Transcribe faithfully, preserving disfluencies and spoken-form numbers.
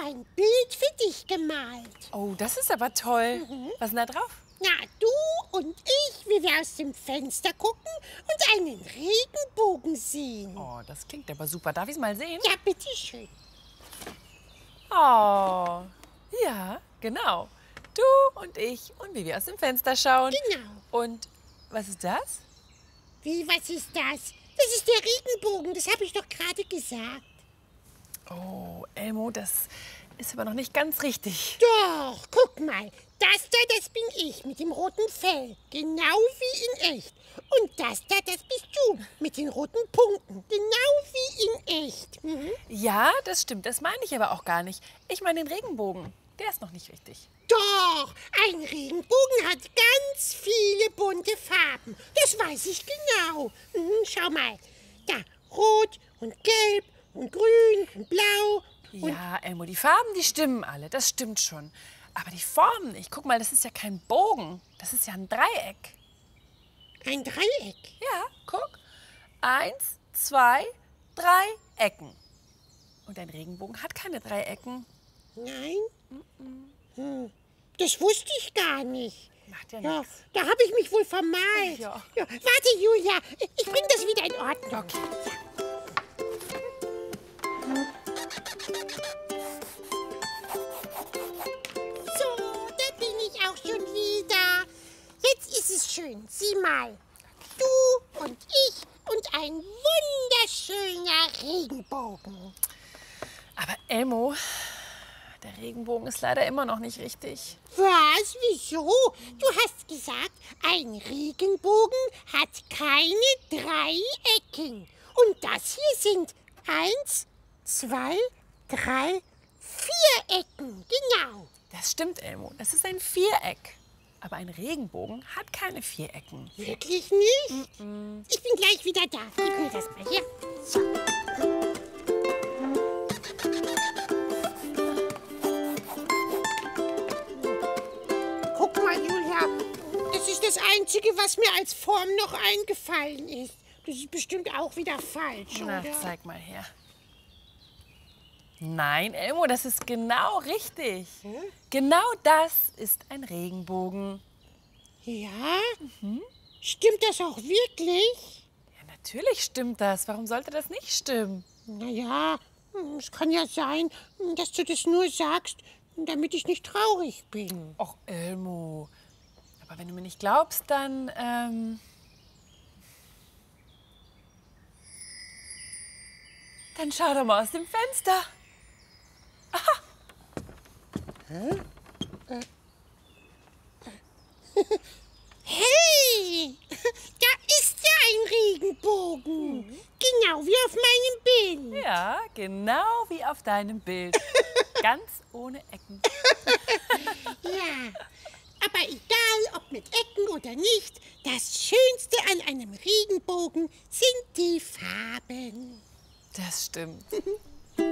ein Bild für dich gemalt. Oh, das ist aber toll. Mhm. Was ist denn da drauf? Na, du und ich, wie wir aus dem Fenster gucken und einen Regenbogen sehen. Oh, das klingt aber super. Darf ich es mal sehen? Ja, bitteschön. Oh, ja, genau. Du und ich und wie wir aus dem Fenster schauen. Genau. Und was ist das? Wie, was ist das? Das ist der Regenbogen, das habe ich doch gerade gesagt. Oh, Elmo, das ist aber noch nicht ganz richtig. Doch, guck mal. Das da, das bin ich mit dem roten Fell. Genau wie in echt. Und das da, das bist du mit den roten Punkten. Genau wie in echt. Mhm. Ja, das stimmt. Das meine ich aber auch gar nicht. Ich meine den Regenbogen. Der ist noch nicht richtig. Doch, ein Regenbogen hat ganz viele bunte Farben. Das weiß ich genau. Mhm, schau mal. Da, rot und gelb und grün und blau. Und Ja, Elmo, die Farben, die stimmen alle. Das stimmt schon. Aber die Formen nicht. Guck mal, das ist ja kein Bogen. Das ist ja ein Dreieck. ein Dreieck. Ja, guck. Eins, zwei, drei Ecken. Und ein Regenbogen hat keine drei Ecken. Nein? Hm, das wusste ich gar nicht. Macht ja Ja, nichts. da habe ich mich wohl vermalt. Ja. Ja, warte, Julia, ich bringe das wieder in Ordnung. Okay. So, da bin ich auch schon wieder. Jetzt ist es schön. Sieh mal. Du und ich und ein wunderschöner Regenbogen. Aber Elmo, der Regenbogen ist leider immer noch nicht richtig. Was? Wieso? Du hast gesagt, ein Regenbogen hat keine drei Ecken. Und das hier sind eins, zwei, drei, vier Ecken. Genau. Das stimmt, Elmo. Das ist ein Viereck. Aber ein Regenbogen hat keine vier Ecken. Wirklich nicht? Ich bin gleich wieder da. Gib mir das mal her. So. Guck mal, Julia. Das ist das Einzige, was mir als Form noch eingefallen ist. Das ist bestimmt auch wieder falsch, Na, oder? zeig mal her. Nein, Elmo, das ist genau richtig. Hm? Genau das ist ein Regenbogen. Ja? Stimmt das auch wirklich? Ja, natürlich stimmt das. Warum sollte das nicht stimmen? Naja, es kann ja sein, dass du das nur sagst, damit ich nicht traurig bin. Och, Elmo. Aber wenn du mir nicht glaubst, dann, ähm... Dann schau doch mal aus dem Fenster. Hey, da ist ja ein Regenbogen. Genau wie auf meinem Bild. Ja, genau wie auf deinem Bild. Ganz ohne Ecken. Ja, aber egal ob mit Ecken oder nicht, das Schönste an einem Regenbogen sind die Farben. Das stimmt.